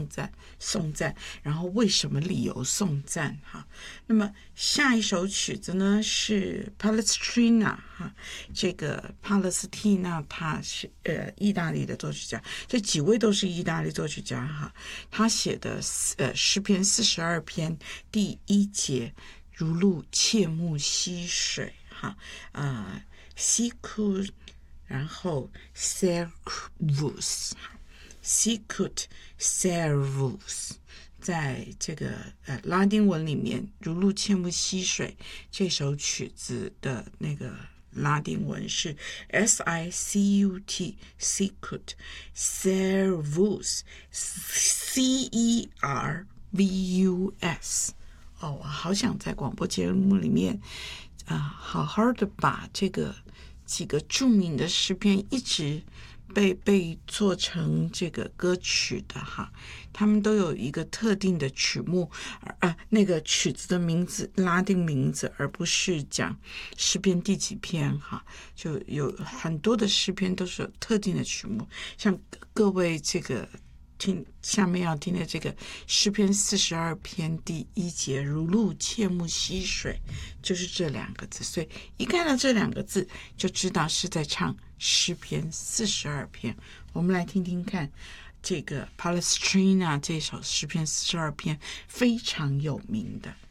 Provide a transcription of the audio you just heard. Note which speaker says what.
Speaker 1: 颂赞，然后为什么理由颂赞哈。那么下一首曲子呢是 Palestrina 哈，这个帕勒斯蒂娜他是意大利的作曲家，这几位都是意大利作曲家哈。他写的诗篇42篇第1节，如鹿切慕溪水哈sicut， 然后 servus sicut servus， 在这个拉丁文里面，如鹿切慕溪水这首曲子的那个拉丁文是 sicut sicut servus cervus。我好想在广播节目里面好好的把这个几个著名的诗篇一直被做成这个歌曲的哈，他们都有一个特定的曲目那个曲子的名字拉丁名字，而不是讲诗篇第几篇哈，就有很多的诗篇都是有特定的曲目，像各位这个下面要听的这个诗篇42篇第1节，如鹿切慕溪水，就是这2个字，所以一看到这2个字就知道是在唱诗篇42篇。我们来听听看这个 Palestrina 这首诗篇42篇非常有名的。